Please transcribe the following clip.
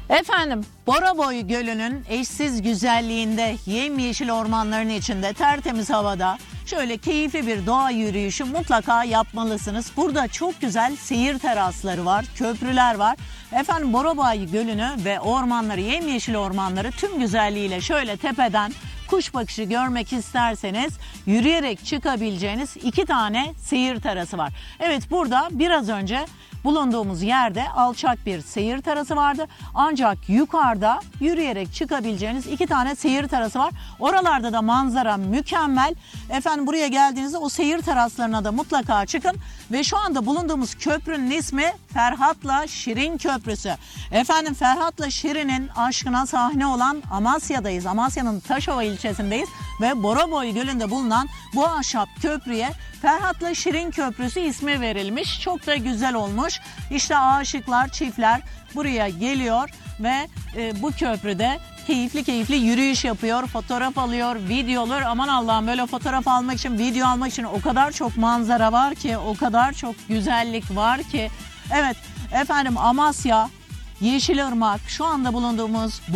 Efendim, Boraboy Gölü'nün eşsiz güzelliğinde, yemyeşil ormanların içinde, tertemiz havada şöyle keyifli bir doğa yürüyüşü mutlaka yapmalısınız. Burada çok güzel seyir terasları var, köprüler var. Efendim, Boraboy Gölü'nü ve ormanları, yemyeşil ormanları tüm güzelliğiyle şöyle tepeden kuş bakışı görmek isterseniz yürüyerek çıkabileceğiniz 2 tane seyir terası var. Evet, burada biraz önce bulunduğumuz yerde alçak bir seyir terası vardı. Ancak yukarıda yürüyerek çıkabileceğiniz 2 tane seyir terası var. Oralarda da manzara mükemmel. Efendim, buraya geldiğinizde o seyir teraslarına da mutlaka çıkın. Ve şu anda bulunduğumuz köprünün ismi Ferhat'la Şirin Köprüsü. Efendim, Ferhat'la Şirin'in aşkına sahne olan Amasya'dayız. Amasya'nın Taşova ilçesindeyiz ve Boraboy Gölü'nde bulunan bu ahşap köprüye Ferhat'la Şirin Köprüsü ismi verilmiş. Çok da güzel olmuş. İşte aşıklar, çiftler buraya geliyor ve bu köprüde keyifli yürüyüş yapıyor, fotoğraf alıyor, videolar. Aman Allah'ım, böyle fotoğraf almak için, video almak için o kadar çok manzara var ki, o kadar çok güzellik var ki. Evet efendim, Amasya, Yeşilırmak, şu anda bulunduğumuz